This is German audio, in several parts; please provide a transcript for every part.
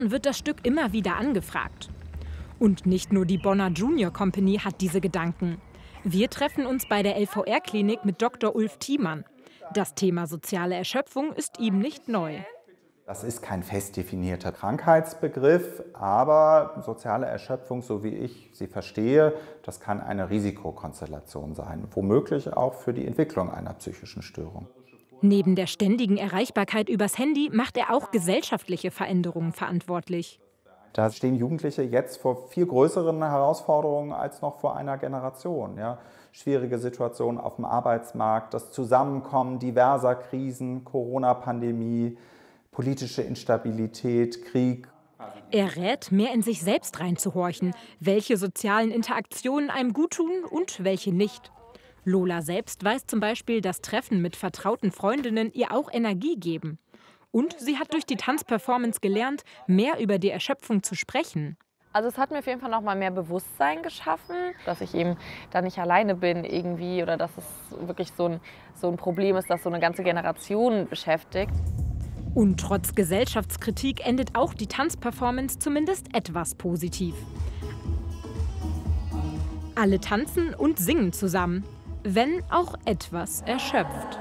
wird das Stück immer wieder angefragt. Und nicht nur die Bonner Junior Company hat diese Gedanken. Wir treffen uns bei der LVR-Klinik mit Dr. Ulf Thiemann. Das Thema soziale Erschöpfung ist ihm nicht neu. Das ist kein fest definierter Krankheitsbegriff, aber soziale Erschöpfung, so wie ich sie verstehe, das kann eine Risikokonstellation sein, womöglich auch für die Entwicklung einer psychischen Störung. Neben der ständigen Erreichbarkeit übers Handy macht er auch gesellschaftliche Veränderungen verantwortlich. Da stehen Jugendliche jetzt vor viel größeren Herausforderungen als noch vor einer Generation. Ja? Schwierige Situationen auf dem Arbeitsmarkt, das Zusammenkommen diverser Krisen, Corona-Pandemie, politische Instabilität, Krieg. Er rät, mehr in sich selbst reinzuhorchen, welche sozialen Interaktionen einem guttun und welche nicht. Lola selbst weiß zum Beispiel, dass Treffen mit vertrauten Freundinnen ihr auch Energie geben. Und sie hat durch die Tanzperformance gelernt, mehr über die Erschöpfung zu sprechen. Also es hat mir auf jeden Fall noch mal mehr Bewusstsein geschaffen, dass ich eben da nicht alleine bin irgendwie oder dass es wirklich so ein Problem ist, das so eine ganze Generation beschäftigt. Und trotz Gesellschaftskritik endet auch die Tanzperformance zumindest etwas positiv. Alle tanzen und singen zusammen, wenn auch etwas erschöpft.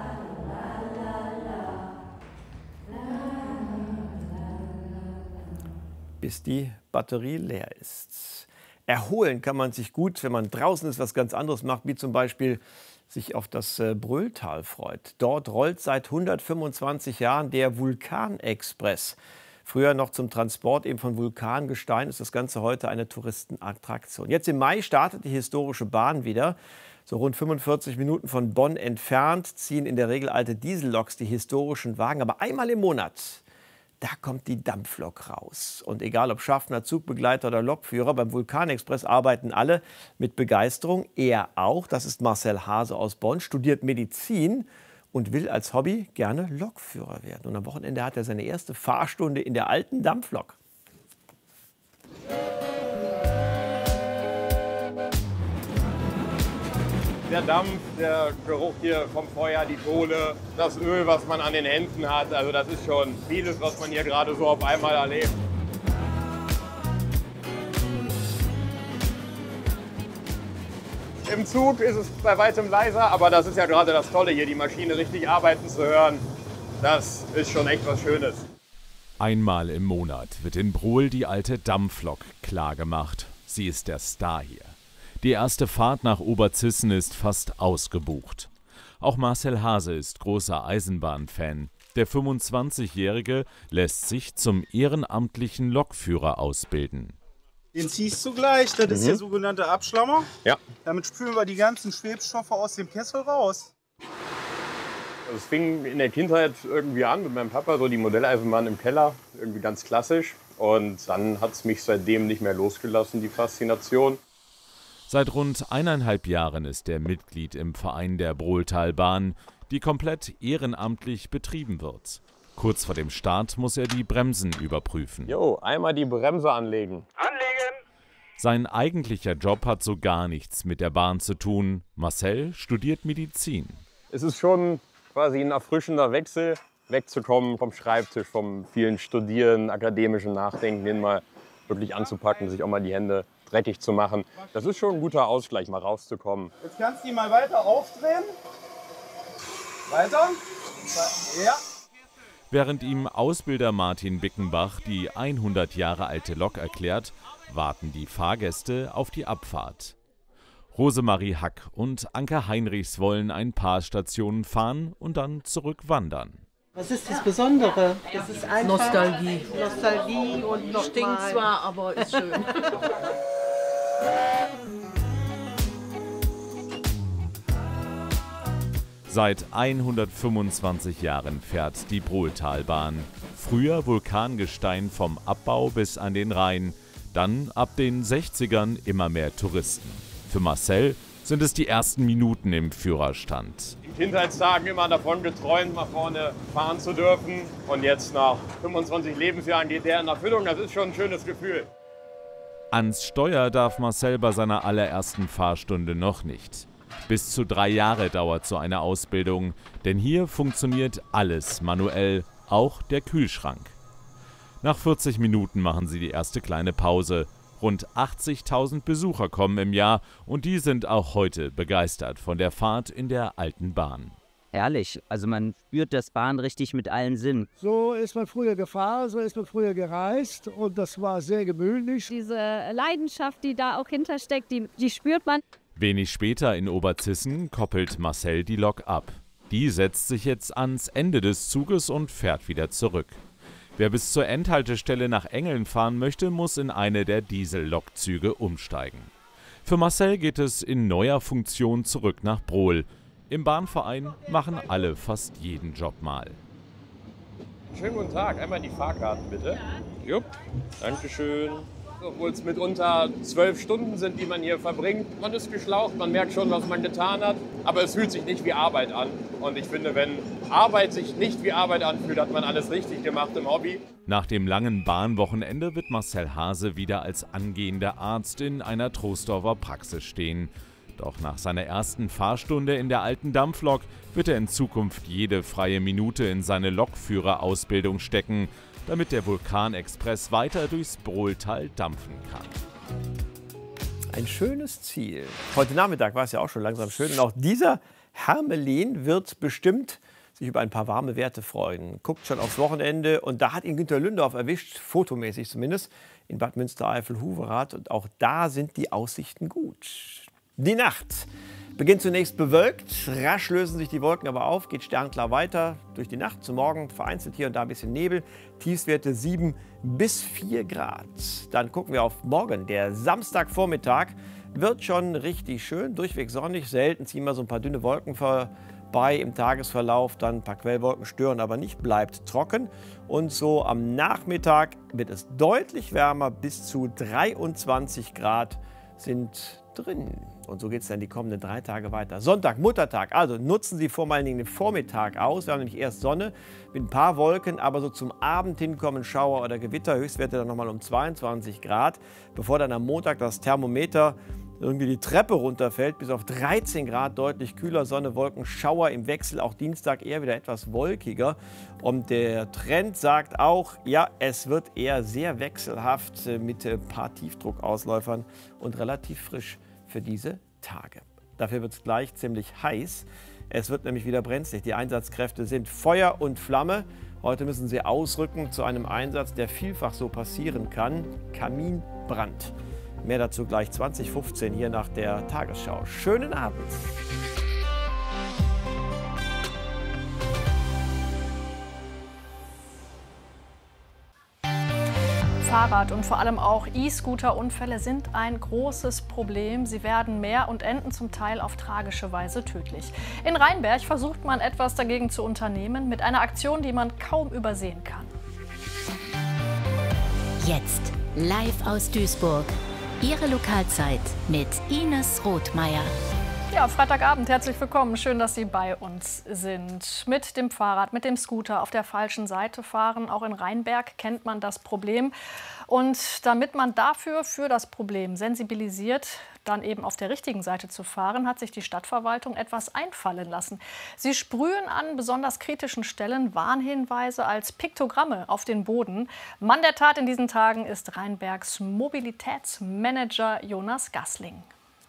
Bis die Batterie leer ist. Erholen kann man sich gut, wenn man draußen ist, was ganz anderes macht, wie zum Beispiel sich auf das Brölltal freut. Dort rollt seit 125 Jahren der Vulkanexpress. Früher noch zum Transport eben von Vulkangestein, ist das Ganze heute eine Touristenattraktion. Jetzt im Mai startet die historische Bahn wieder. So rund 45 Minuten von Bonn entfernt ziehen in der Regel alte Dieselloks die historischen Wagen. Aber einmal im Monat, da kommt die Dampflok raus. Und egal ob Schaffner, Zugbegleiter oder Lokführer, beim Vulkanexpress arbeiten alle mit Begeisterung. Er auch, das ist Marcel Hase aus Bonn, studiert Medizin und will als Hobby gerne Lokführer werden. Und am Wochenende hat er seine erste Fahrstunde in der alten Dampflok. Der Dampf, der Geruch hier vom Feuer, die Kohle, das Öl, was man an den Händen hat. Also das ist schon vieles, was man hier gerade so auf einmal erlebt. Im Zug ist es bei weitem leiser, aber das ist ja gerade das Tolle hier, die Maschine richtig arbeiten zu hören. Das ist schon echt was Schönes. Einmal im Monat wird in Brohl die alte Dampflok klargemacht. Sie ist der Star hier. Die erste Fahrt nach Oberzissen ist fast ausgebucht. Auch Marcel Hase ist großer Eisenbahnfan. Der 25-Jährige lässt sich zum ehrenamtlichen Lokführer ausbilden. Den ziehst du gleich, das ist der sogenannte Abschlammer. Ja. Damit spülen wir die ganzen Schwebstoffe aus dem Kessel raus. Es fing in der Kindheit irgendwie an mit meinem Papa, so die Modelleisenbahn im Keller, irgendwie ganz klassisch. Und dann hat es mich seitdem nicht mehr losgelassen, die Faszination. Seit rund 1,5 Jahren ist er Mitglied im Verein der Brohltalbahn, die komplett ehrenamtlich betrieben wird. Kurz vor dem Start muss er die Bremsen überprüfen. Jo, einmal die Bremse anlegen. Sein eigentlicher Job hat so gar nichts mit der Bahn zu tun. Marcel studiert Medizin. Es ist schon quasi ein erfrischender Wechsel, wegzukommen vom Schreibtisch, vom vielen Studieren, akademischen Nachdenken, den mal wirklich anzupacken, sich auch mal die Hände dreckig zu machen. Das ist schon ein guter Ausgleich, mal rauszukommen. Jetzt kannst du die mal weiter aufdrehen. Weiter. Ja. Während ihm Ausbilder Martin Bickenbach die 100 Jahre alte Lok erklärt, warten die Fahrgäste auf die Abfahrt. Rosemarie Hack und Anke Heinrichs wollen ein paar Stationen fahren und dann zurückwandern. Was ist das Besondere? Das ist einfach Nostalgie. Nostalgie und noch Stinkt mal. zwar, aber ist schön. Seit 125 Jahren fährt die Brohltalbahn. Früher Vulkangestein vom Abbau bis an den Rhein. Dann ab den 60ern immer mehr Touristen. Für Marcel sind es die ersten Minuten im Führerstand. In Kindheitstagen immer davon geträumt, mal vorne fahren zu dürfen. Und jetzt nach 25 Lebensjahren geht der in Erfüllung. Das ist schon ein schönes Gefühl. Ans Steuer darf Marcel bei seiner allerersten Fahrstunde noch nicht. Bis zu 3 Jahre dauert so eine Ausbildung, denn hier funktioniert alles manuell, auch der Kühlschrank. Nach 40 Minuten machen sie die erste kleine Pause. Rund 80.000 Besucher kommen im Jahr und die sind auch heute begeistert von der Fahrt in der alten Bahn. Herrlich, also man spürt das Bahn richtig mit allen Sinnen. So ist man früher gefahren, so ist man früher gereist und das war sehr gemütlich. Diese Leidenschaft, die da auch hintersteckt, die spürt man. Wenig später in Oberzissen koppelt Marcel die Lok ab. Die setzt sich jetzt ans Ende des Zuges und fährt wieder zurück. Wer bis zur Endhaltestelle nach Engeln fahren möchte, muss in eine der Diesellokzüge umsteigen. Für Marcel geht es in neuer Funktion zurück nach Brohl. Im Bahnverein machen alle fast jeden Job mal. Schönen guten Tag, einmal die Fahrkarten bitte. Jupp, dankeschön. Obwohl es mitunter 12 Stunden sind, die man hier verbringt. Man ist geschlaucht, man merkt schon, was man getan hat, aber es fühlt sich nicht wie Arbeit an. Und ich finde, wenn Arbeit sich nicht wie Arbeit anfühlt, hat man alles richtig gemacht im Hobby. Nach dem langen Bahnwochenende wird Marcel Hase wieder als angehender Arzt in einer Troisdorfer Praxis stehen. Doch nach seiner ersten Fahrstunde in der alten Dampflok wird er in Zukunft jede freie Minute in seine Lokführerausbildung stecken, damit der Vulkanexpress weiter durchs Brohltal dampfen kann. Ein schönes Ziel. Heute Nachmittag war es ja auch schon langsam schön. Und auch dieser Hermelin wird bestimmt sich über ein paar warme Werte freuen. Guckt schon aufs Wochenende und da hat ihn Günter Lündorf erwischt, fotomäßig zumindest, in Bad Münstereifel-Huverath. Und auch da sind die Aussichten gut. Die Nacht beginnt zunächst bewölkt, rasch lösen sich die Wolken aber auf, geht sternklar weiter durch die Nacht. Zum Morgen vereinzelt hier und da ein bisschen Nebel, Tiefstwerte 7 bis 4 Grad. Dann gucken wir auf morgen, der Samstagvormittag wird schon richtig schön, durchweg sonnig, selten ziehen wir so ein paar dünne Wolken vorbei im Tagesverlauf, dann ein paar Quellwolken stören aber nicht, bleibt trocken. Und so am Nachmittag wird es deutlich wärmer, bis zu 23 Grad sind drin. Und so geht es dann die kommenden 3 Tage weiter. Sonntag, Muttertag, also nutzen Sie vor allen Dingen den Vormittag aus. Wir haben nämlich erst Sonne mit ein paar Wolken, aber so zum Abend hin kommen Schauer oder Gewitter. Höchstwerte dann nochmal um 22 Grad, bevor dann am Montag das Thermometer irgendwie die Treppe runterfällt, bis auf 13 Grad, deutlich kühler, Sonne, Wolken, Schauer im Wechsel. Auch Dienstag eher wieder etwas wolkiger. Und der Trend sagt auch, ja, es wird eher sehr wechselhaft mit ein paar Tiefdruckausläufern und relativ frisch für diese Tage. Dafür wird es gleich ziemlich heiß. Es wird nämlich wieder brenzlig. Die Einsatzkräfte sind Feuer und Flamme. Heute müssen sie ausrücken zu einem Einsatz, der vielfach so passieren kann. Kaminbrand. Mehr dazu gleich 20:15 hier nach der Tagesschau. Schönen Abend. Fahrrad- und vor allem auch E-Scooter-Unfälle sind ein großes Problem. Sie werden mehr und enden zum Teil auf tragische Weise tödlich. In Rheinberg versucht man etwas dagegen zu unternehmen mit einer Aktion, die man kaum übersehen kann. Jetzt live aus Duisburg. Ihre Lokalzeit mit Ines Rothmeier. Ja, Freitagabend, herzlich willkommen. Schön, dass Sie bei uns sind. Mit dem Fahrrad, mit dem Scooter auf der falschen Seite fahren. Auch in Rheinberg kennt man das Problem. Und damit man für das Problem sensibilisiert, dann eben auf der richtigen Seite zu fahren, hat sich die Stadtverwaltung etwas einfallen lassen. Sie sprühen an besonders kritischen Stellen Warnhinweise als Piktogramme auf den Boden. Mann der Tat in diesen Tagen ist Rheinbergs Mobilitätsmanager Jonas Gassling.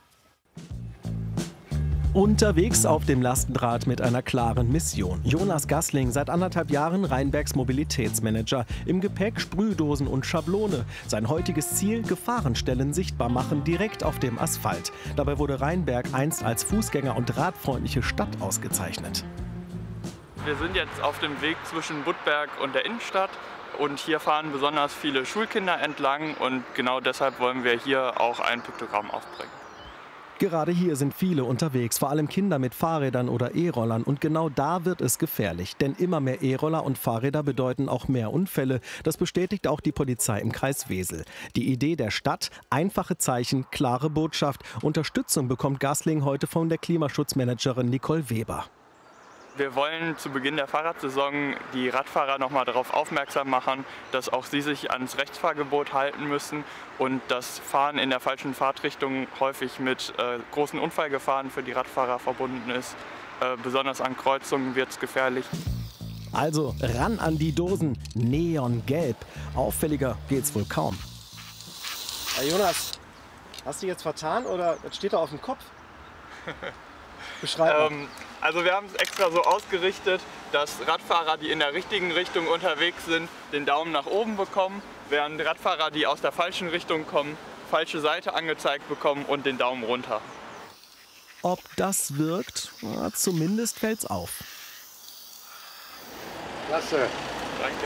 Unterwegs auf dem Lastenrad mit einer klaren Mission. Jonas Gassling, seit 1,5 Jahren Rheinbergs Mobilitätsmanager. Im Gepäck Sprühdosen und Schablone. Sein heutiges Ziel, Gefahrenstellen sichtbar machen, direkt auf dem Asphalt. Dabei wurde Rheinberg einst als fußgänger- und radfreundliche Stadt ausgezeichnet. Wir sind jetzt auf dem Weg zwischen Budberg und der Innenstadt. Und hier fahren besonders viele Schulkinder entlang. Und genau deshalb wollen wir hier auch ein Piktogramm aufbringen. Gerade hier sind viele unterwegs, vor allem Kinder mit Fahrrädern oder E-Rollern. Und genau da wird es gefährlich. Denn immer mehr E-Roller und Fahrräder bedeuten auch mehr Unfälle. Das bestätigt auch die Polizei im Kreis Wesel. Die Idee der Stadt, einfache Zeichen, klare Botschaft. Unterstützung bekommt Gassling heute von der Klimaschutzmanagerin Nicole Weber. Wir wollen zu Beginn der Fahrradsaison die Radfahrer noch mal darauf aufmerksam machen, dass auch sie sich ans Rechtsfahrgebot halten müssen und das Fahren in der falschen Fahrtrichtung häufig mit großen Unfallgefahren für die Radfahrer verbunden ist. Besonders an Kreuzungen wird es gefährlich. Also ran an die Dosen, neongelb. Auffälliger geht's wohl kaum. Hey Jonas, hast du jetzt vertan oder was steht da auf dem Kopf? Beschreib mal. Also wir haben es extra so ausgerichtet, dass Radfahrer, die in der richtigen Richtung unterwegs sind, den Daumen nach oben bekommen, während Radfahrer, die aus der falschen Richtung kommen, falsche Seite angezeigt bekommen und den Daumen runter. Ob das wirkt? Na, zumindest fällt's auf. Klasse. Danke.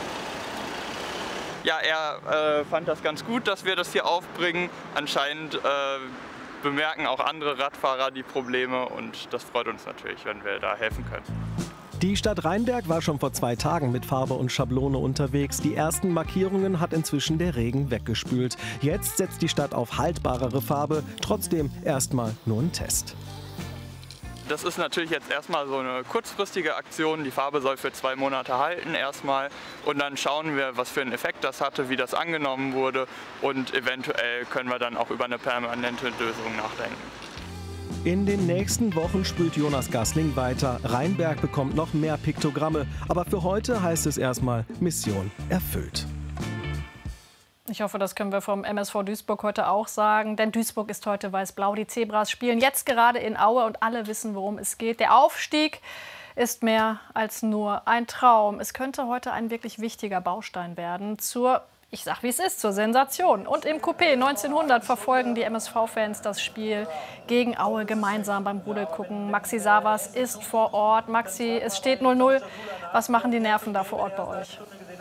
Ja, er fand das ganz gut, dass wir das hier aufbringen. Anscheinend bemerken auch andere Radfahrer die Probleme und das freut uns natürlich, wenn wir da helfen können. Die Stadt Rheinberg war schon vor 2 Tagen mit Farbe und Schablone unterwegs. Die ersten Markierungen hat inzwischen der Regen weggespült. Jetzt setzt die Stadt auf haltbarere Farbe. Trotzdem erstmal nur ein Test. Das ist natürlich jetzt erstmal so eine kurzfristige Aktion. Die Farbe soll für 2 Monate halten erstmal. Und dann schauen wir, was für einen Effekt das hatte, wie das angenommen wurde. Und eventuell können wir dann auch über eine permanente Lösung nachdenken. In den nächsten Wochen sprüht Jonas Gassling weiter. Rheinberg bekommt noch mehr Piktogramme. Aber für heute heißt es erstmal Mission erfüllt. Ich hoffe, das können wir vom MSV Duisburg heute auch sagen. Denn Duisburg ist heute weiß-blau. Die Zebras spielen jetzt gerade in Aue und alle wissen, worum es geht. Der Aufstieg ist mehr als nur ein Traum. Es könnte heute ein wirklich wichtiger Baustein werden zur, ich sag wie es ist, zur Sensation. Und im Coupé 1900 verfolgen die MSV-Fans das Spiel gegen Aue gemeinsam beim Rudelgucken. Maxi Savas ist vor Ort. Maxi, es steht 0-0. Was machen die Nerven da vor Ort bei euch?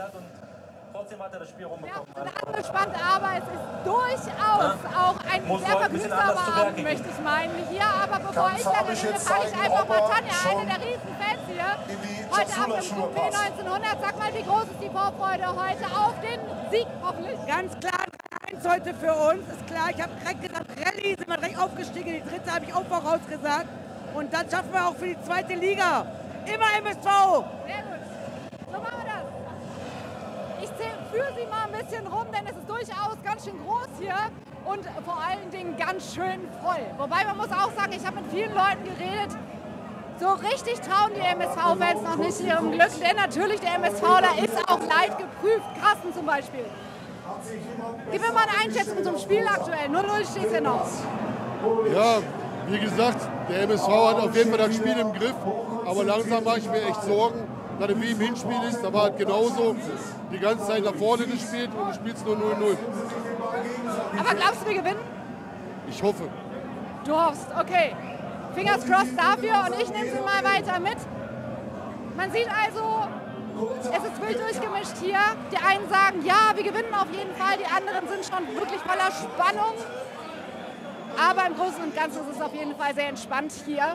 Ja, gespannt, aber es ist durchaus auch ein sehr vergnügsamer Abend, möchte ich meinen, hier. Aber bevor ich dann rede, frage ich einfach mal Tanja, eine der Riesenfans hier, heute Abend im Coupé 1900. Sag mal, wie groß ist die Vorfreude heute auf den Sieg, hoffentlich? Ganz klar, 3-1 heute für uns, ist klar. Ich habe direkt gesagt, Rallye sind wir direkt aufgestiegen, die dritte habe ich auch vorausgesagt. Und dann schaffen wir auch für die 2. Liga. Immer MSV! Sehr gut. So machen wir das. Ich führe Sie mal ein bisschen rum, denn es ist durchaus ganz schön groß hier und vor allen Dingen ganz schön voll. Wobei man muss auch sagen, ich habe mit vielen Leuten geredet, so richtig trauen die MSV-Fans noch nicht ihrem Glück, denn natürlich der MSVler ist auch leidgeprüft. Carsten zum Beispiel. Gib mir mal eine Einschätzung zum Spiel aktuell. 0-0 steht es ja noch. Ja, wie gesagt, der MSV hat auf jeden Fall das Spiel im Griff, aber langsam mache ich mir echt Sorgen. Gerade wie im Hinspiel ist, aber hat genauso die ganze Zeit nach vorne gespielt und du spielst nur 0-0. Aber glaubst du, wir gewinnen? Ich hoffe. Du hoffst, okay. Fingers crossed dafür und ich nehme sie mal weiter mit. Man sieht also, es ist wild durchgemischt hier. Die einen sagen, ja, wir gewinnen auf jeden Fall. Die anderen sind schon wirklich voller Spannung. Aber im Großen und Ganzen ist es auf jeden Fall sehr entspannt hier.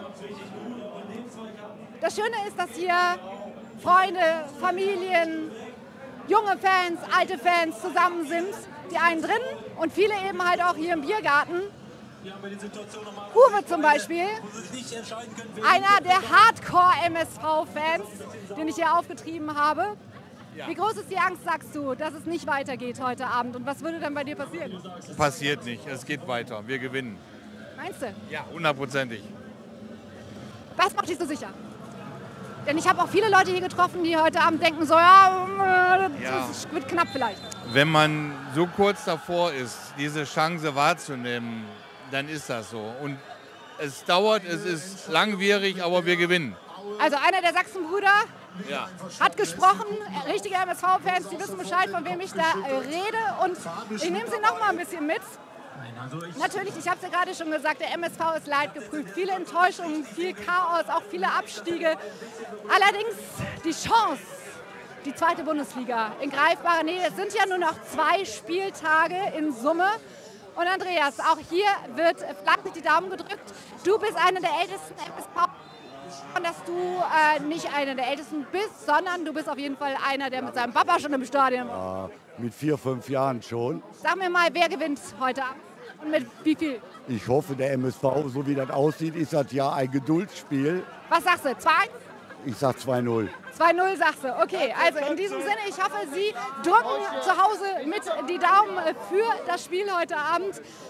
Das Schöne ist, dass hier Freunde, Familien, junge Fans, alte Fans zusammen sind. Die einen drin und viele eben halt auch hier im Biergarten. Uwe zum Beispiel, einer der Hardcore-MSV-Fans, den ich hier aufgetrieben habe. Ja. Wie groß ist die Angst, sagst du, dass es nicht weitergeht heute Abend? Und was würde dann bei dir passieren? Passiert nicht, es geht weiter, wir gewinnen. Meinst du? Ja, 100%. Was macht dich so sicher? Denn ich habe auch viele Leute hier getroffen, die heute Abend denken, so ja, das wird knapp vielleicht. Wenn man so kurz davor ist, diese Chance wahrzunehmen, dann ist das so. Und es dauert, es ist langwierig, aber wir gewinnen. Also einer der Sachsenbrüder hat gesprochen, richtige MSV-Fans, die wissen Bescheid, von wem ich da rede. Und ich nehme sie noch mal ein bisschen mit. Natürlich, ich habe es ja gerade schon gesagt, der MSV ist leidgeprüft. Viele Enttäuschungen, viel Chaos, auch viele Abstiege. Allerdings die Chance, die 2. Bundesliga in greifbarer Nähe. Es sind ja nur noch 2 Spieltage in Summe. Und Andreas, auch hier wird fleißig die Daumen gedrückt. Du bist einer der ältesten MSV. Und dass du nicht einer der Ältesten bist, sondern du bist auf jeden Fall einer, der mit seinem Papa schon im Stadion war. Mit 4, 5 Jahren schon. Sag mir mal, wer gewinnt heute Abend und mit wie viel? Ich hoffe, der MSV, so wie das aussieht, ist das ja ein Geduldsspiel. Was sagst du, 2-1? Ich sag 2-0. 2-0 sagst du, okay. Also in diesem Sinne, ich hoffe, Sie drücken zu Hause mit die Daumen für das Spiel heute Abend.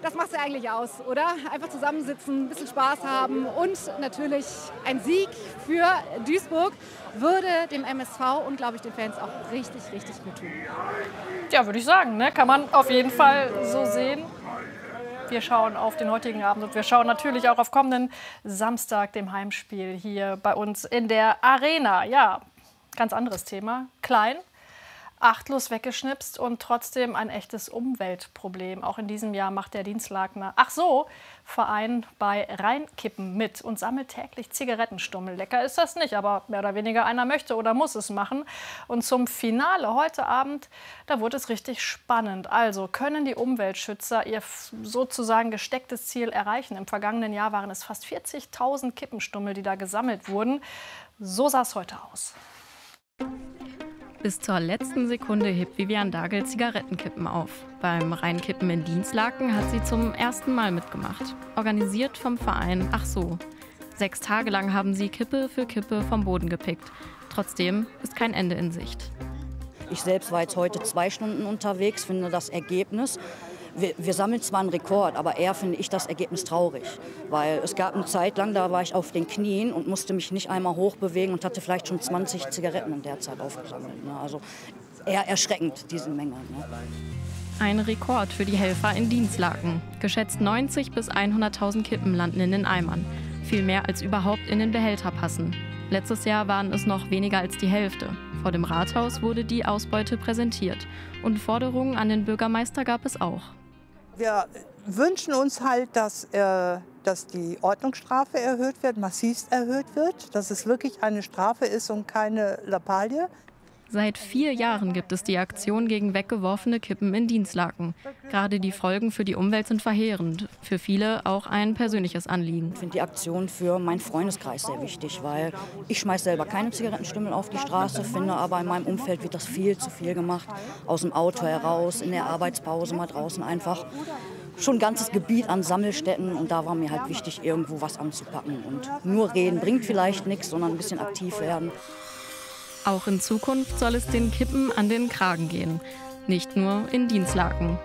das macht es ja eigentlich aus, oder? Einfach zusammensitzen, ein bisschen Spaß haben und natürlich ein Sieg für Duisburg würde dem MSV und, glaube ich, den Fans auch richtig, richtig gut tun. Ja, würde ich sagen, ne? Kann man auf jeden Fall so sehen. Wir schauen auf den heutigen Abend und wir schauen natürlich auch auf kommenden Samstag, dem Heimspiel hier bei uns in der Arena. Ja, ganz anderes Thema. Klein, achtlos weggeschnipst und trotzdem ein echtes Umweltproblem. Auch in diesem Jahr macht der Dienstlakener Verein bei Rheinkippen mit und sammelt täglich Zigarettenstummel. Lecker ist das nicht, aber mehr oder weniger einer möchte oder muss es machen. Und zum Finale heute Abend, da wurde es richtig spannend. Also können die Umweltschützer ihr sozusagen gestecktes Ziel erreichen? Im vergangenen Jahr waren es fast 40.000 Kippenstummel, die da gesammelt wurden. So sah es heute aus. Bis zur letzten Sekunde hebt Vivian Dagel Zigarettenkippen auf. Beim Rheinkippen in Dienstlaken hat sie zum ersten Mal mitgemacht. Organisiert vom Verein Ach so. 6 Tage lang haben sie Kippe für Kippe vom Boden gepickt. Trotzdem ist kein Ende in Sicht. Ich selbst war jetzt heute 2 Stunden unterwegs, finde das Ergebnis. Wir sammeln zwar einen Rekord, aber eher finde ich das Ergebnis traurig. Weil es gab eine Zeit lang, da war ich auf den Knien und musste mich nicht einmal hochbewegen und hatte vielleicht schon 20 Zigaretten in der Zeit aufgesammelt. Also eher erschreckend, diese Menge. Ein Rekord für die Helfer in Dienstlaken. Geschätzt 90.000 bis 100.000 Kippen landen in den Eimern. Viel mehr als überhaupt in den Behälter passen. Letztes Jahr waren es noch weniger als die Hälfte. Vor dem Rathaus wurde die Ausbeute präsentiert. Und Forderungen an den Bürgermeister gab es auch. Wir wünschen uns halt, dass die Ordnungsstrafe erhöht wird, massivst erhöht wird, dass es wirklich eine Strafe ist und keine Lappalie. Seit 4 Jahren gibt es die Aktion gegen weggeworfene Kippen in Dienstlaken. Gerade die Folgen für die Umwelt sind verheerend. Für viele auch ein persönliches Anliegen. Ich finde die Aktion für meinen Freundeskreis sehr wichtig, weil ich schmeiße selber keine Zigarettenstummel auf die Straße, finde aber in meinem Umfeld wird das viel zu viel gemacht. Aus dem Auto heraus, in der Arbeitspause mal draußen einfach. Schon ein ganzes Gebiet an Sammelstätten und da war mir halt wichtig, irgendwo was anzupacken. Und nur reden bringt vielleicht nichts, sondern ein bisschen aktiv werden. Auch in Zukunft soll es den Kippen an den Kragen gehen, nicht nur in Dienstlaken.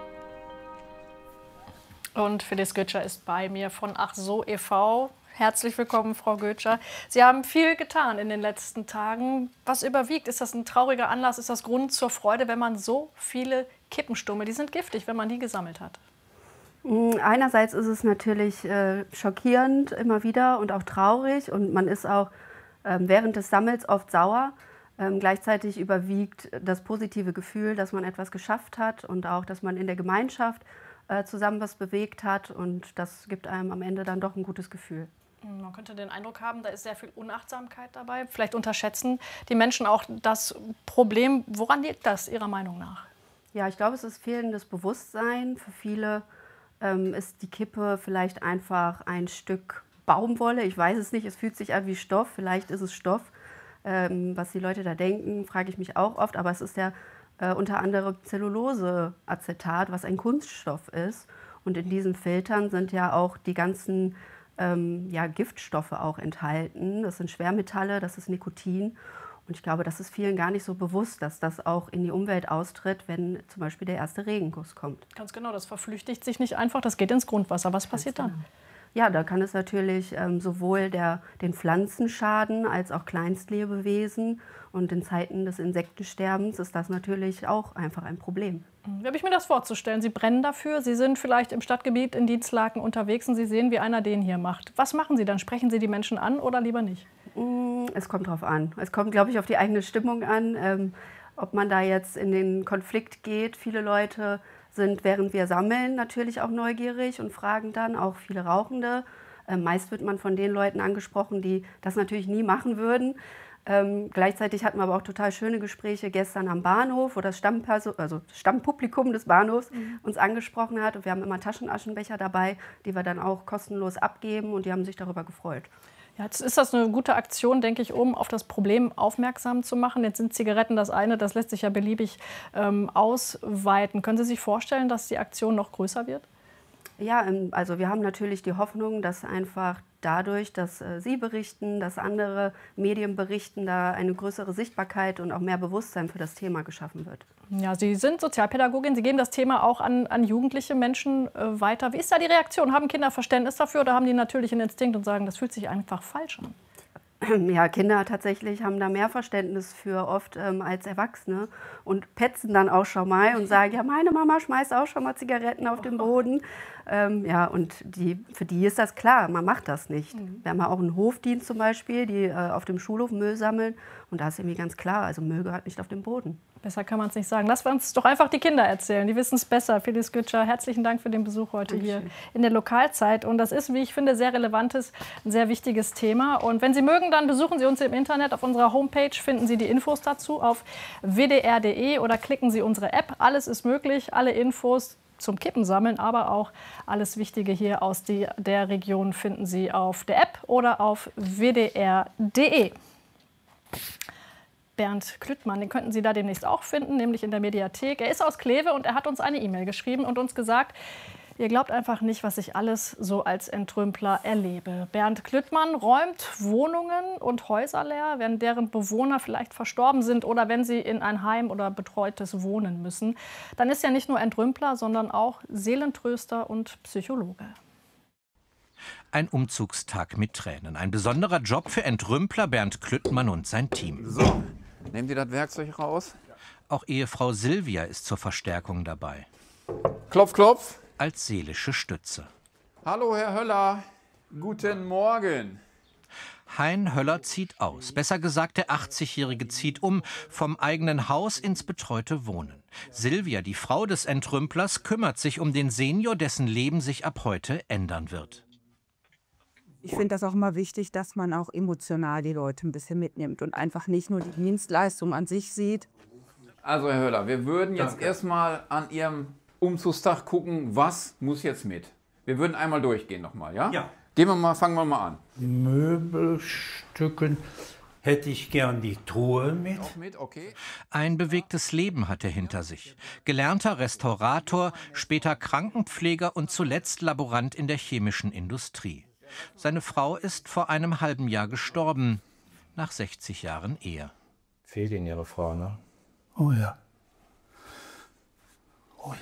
Und Phyllis Götscher ist bei mir von Ach so e.V. Herzlich willkommen, Frau Götscher. Sie haben viel getan in den letzten Tagen. Was überwiegt? Ist das ein trauriger Anlass? Ist das Grund zur Freude, wenn man so viele Kippenstummel, die sind giftig, wenn man die gesammelt hat? Einerseits ist es natürlich schockierend immer wieder und auch traurig und man ist auch während des Sammels oft sauer. Gleichzeitig überwiegt das positive Gefühl, dass man etwas geschafft hat und auch, dass man in der Gemeinschaft zusammen was bewegt hat und das gibt einem am Ende dann doch ein gutes Gefühl. Man könnte den Eindruck haben, da ist sehr viel Unachtsamkeit dabei. Vielleicht unterschätzen die Menschen auch das Problem. Woran liegt das Ihrer Meinung nach? Ja, ich glaube, es ist fehlendes Bewusstsein. Für viele ist die Kippe vielleicht einfach ein Stück Baumwolle. Ich weiß es nicht, es fühlt sich an wie Stoff. Vielleicht ist es Stoff. Was die Leute da denken, frage ich mich auch oft. Aber es ist ja unter anderem Zelluloseacetat, was ein Kunststoff ist. Und in diesen Filtern sind ja auch die ganzen Giftstoffe auch enthalten. Das sind Schwermetalle, das ist Nikotin. Und ich glaube, das ist vielen gar nicht so bewusst, dass das auch in die Umwelt austritt, wenn zum Beispiel der erste Regenguss kommt. Ganz genau, das verflüchtigt sich nicht einfach, das geht ins Grundwasser. Was passiert dann? Ja, da kann es natürlich sowohl den Pflanzen schaden als auch Kleinstlebewesen. Und in Zeiten des Insektensterbens ist das natürlich auch einfach ein Problem. Wie habe ich mir das vorzustellen? Sie brennen dafür, Sie sind vielleicht im Stadtgebiet in Dienstlaken unterwegs und Sie sehen, wie einer den hier macht. Was machen Sie dann? Sprechen Sie die Menschen an oder lieber nicht? Es kommt drauf an. Es kommt, glaube ich, auf die eigene Stimmung an, ob man da jetzt in den Konflikt geht. Viele Leute sind, während wir sammeln, natürlich auch neugierig und fragen dann, auch viele Rauchende. Meist wird man von den Leuten angesprochen, die das natürlich nie machen würden. Gleichzeitig hatten wir aber auch total schöne Gespräche gestern am Bahnhof, wo das Stammpublikum des Bahnhofs uns angesprochen hat. Und wir haben immer Taschenaschenbecher dabei, die wir dann auch kostenlos abgeben und die haben sich darüber gefreut. Ja, jetzt ist das eine gute Aktion, denke ich, um auf das Problem aufmerksam zu machen. Jetzt sind Zigaretten das eine, das lässt sich ja beliebig ausweiten. Können Sie sich vorstellen, dass die Aktion noch größer wird? Ja, also wir haben natürlich die Hoffnung, dass einfach dadurch, dass Sie berichten, dass andere Medien berichten, da eine größere Sichtbarkeit und auch mehr Bewusstsein für das Thema geschaffen wird. Ja, Sie sind Sozialpädagogin. Sie geben das Thema auch an jugendliche Menschen weiter. Wie ist da die Reaktion? Haben Kinder Verständnis dafür oder haben die natürlichen Instinkt und sagen, das fühlt sich einfach falsch an? Ja, Kinder tatsächlich haben da mehr Verständnis für oft als Erwachsene und petzen dann auch schon mal und sagen, ja, meine Mama schmeißt auch schon mal Zigaretten auf den Boden. Ja, und für die ist das klar, man macht das nicht. Wir haben ja auch einen Hofdienst zum Beispiel, die auf dem Schulhof Müll sammeln und da ist irgendwie ganz klar, also Müll gehört nicht auf den Boden. Besser kann man es nicht sagen. Lassen wir uns doch einfach die Kinder erzählen. Die wissen es besser. Phyllis Gütscher, herzlichen Dank für den Besuch heute hier in der Lokalzeit. Und das ist, wie ich finde, sehr relevantes, ein sehr wichtiges Thema. Und wenn Sie mögen, dann besuchen Sie uns im Internet. Auf unserer Homepage finden Sie die Infos dazu auf wdr.de oder klicken Sie unsere App. Alles ist möglich, alle Infos zum Kippen sammeln, aber auch alles Wichtige hier aus der Region finden Sie auf der App oder auf wdr.de. Bernd Klüttmann, den könnten Sie da demnächst auch finden, nämlich in der Mediathek. Er ist aus Kleve und er hat uns eine E-Mail geschrieben und uns gesagt, ihr glaubt einfach nicht, was ich alles so als Entrümpler erlebe. Bernd Klüttmann räumt Wohnungen und Häuser leer, wenn deren Bewohner vielleicht verstorben sind oder wenn sie in ein Heim oder betreutes Wohnen müssen. Dann ist er nicht nur Entrümpler, sondern auch Seelentröster und Psychologe. Ein Umzugstag mit Tränen. Ein besonderer Job für Entrümpler Bernd Klüttmann und sein Team. So, nehmen Sie das Werkzeug raus. Auch Ehefrau Silvia ist zur Verstärkung dabei. Klopf, klopf. Als seelische Stütze. Hallo, Herr Höller. Guten Morgen. Hein Höller zieht aus. Besser gesagt, der 80-Jährige zieht um, vom eigenen Haus ins betreute Wohnen. Silvia, die Frau des Entrümplers, kümmert sich um den Senior, dessen Leben sich ab heute ändern wird. Ich finde das auch immer wichtig, dass man auch emotional die Leute ein bisschen mitnimmt und einfach nicht nur die Dienstleistung an sich sieht. Also, Herr Höller, wir würden jetzt erstmal an Ihrem Umzugstag gucken, was muss jetzt mit. Wir würden einmal durchgehen nochmal, ja? Ja. Fangen wir mal an. Möbelstücken hätte ich gern die Truhe mit. Okay. Ein bewegtes Leben hat er hinter sich. Gelernter Restaurator, später Krankenpfleger und zuletzt Laborant in der chemischen Industrie. Seine Frau ist vor einem halben Jahr gestorben, nach 60 Jahren Ehe. Fehlt Ihnen Ihre Frau, ne? Oh ja. Oh ja.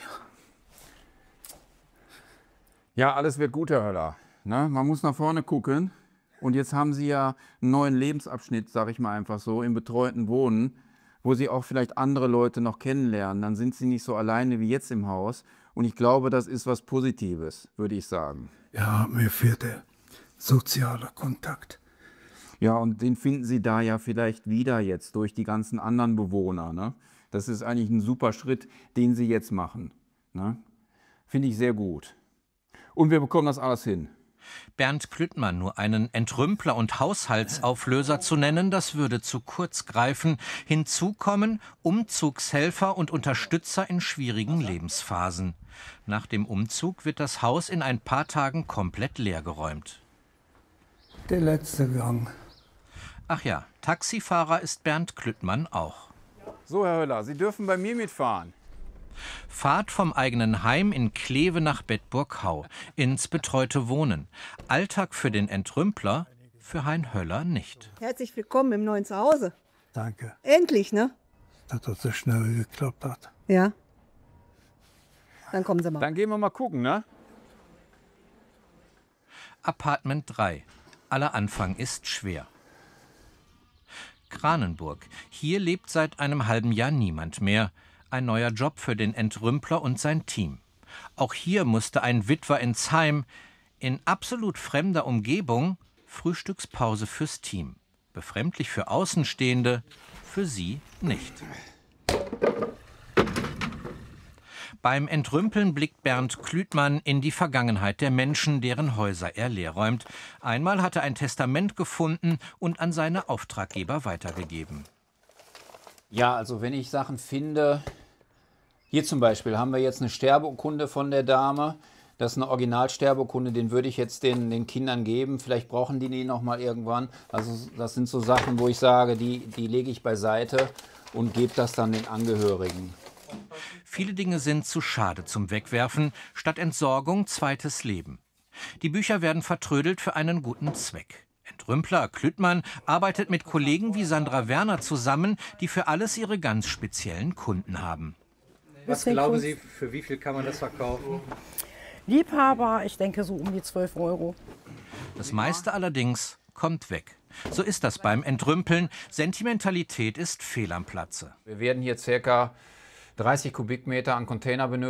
Ja, alles wird gut, Herr Höller. Ne? Man muss nach vorne gucken. Und jetzt haben Sie ja einen neuen Lebensabschnitt, sage ich mal einfach so, im betreuten Wohnen, wo Sie auch vielleicht andere Leute noch kennenlernen. Dann sind Sie nicht so alleine wie jetzt im Haus. Und ich glaube, das ist was Positives, würde ich sagen. Ja, mir fehlt der soziale Kontakt. Ja, und den finden Sie da ja vielleicht wieder jetzt durch die ganzen anderen Bewohner. Ne? Das ist eigentlich ein super Schritt, den Sie jetzt machen. Ne? Finde ich sehr gut. Und wir bekommen das alles hin. Bernd Klüttmann nur einen Entrümpler und Haushaltsauflöser zu nennen, das würde zu kurz greifen. Hinzu kommen Umzugshelfer und Unterstützer in schwierigen Lebensphasen. Nach dem Umzug wird das Haus in ein paar Tagen komplett leergeräumt. Der letzte Gang. Ach ja, Taxifahrer ist Bernd Klüttmann auch. So, Herr Höller, Sie dürfen bei mir mitfahren. Fahrt vom eigenen Heim in Kleve nach Bedburg-Hau, ins betreute Wohnen. Alltag für den Entrümpler, für Hein Höller nicht. Herzlich willkommen im neuen Zuhause. Danke. Endlich, ne? Dass das so schnell geklappt hat. Ja. Dann kommen Sie mal. Dann gehen wir mal gucken, ne? Apartment 3. Aller Anfang ist schwer. Kranenburg. Hier lebt seit einem halben Jahr niemand mehr. Ein neuer Job für den Entrümpler und sein Team. Auch hier musste ein Witwer ins Heim. In absolut fremder Umgebung Frühstückspause fürs Team. Befremdlich für Außenstehende, für sie nicht. Beim Entrümpeln blickt Bernd Klüttmann in die Vergangenheit der Menschen, deren Häuser er leerräumt. Einmal hat er ein Testament gefunden und an seine Auftraggeber weitergegeben. Ja, also wenn ich Sachen finde, hier zum Beispiel haben wir jetzt eine Sterbeurkunde von der Dame. Das ist eine Originalsterbeurkunde, den würde ich jetzt den Kindern geben. Vielleicht brauchen die noch mal irgendwann. Also das sind so Sachen, wo ich sage, die lege ich beiseite und gebe das dann den Angehörigen. Viele Dinge sind zu schade zum Wegwerfen. Statt Entsorgung zweites Leben. Die Bücher werden vertrödelt für einen guten Zweck. Entrümpler Klüttmann arbeitet mit Kollegen wie Sandra Werner zusammen, die für alles ihre ganz speziellen Kunden haben. Was glauben Sie, für wie viel kann man das verkaufen? Liebhaber, ich denke so um die 12 €. Das meiste allerdings kommt weg. So ist das beim Entrümpeln. Sentimentalität ist fehl am Platze. Wir werden hier ca. 30 Kubikmeter an Container benötigen.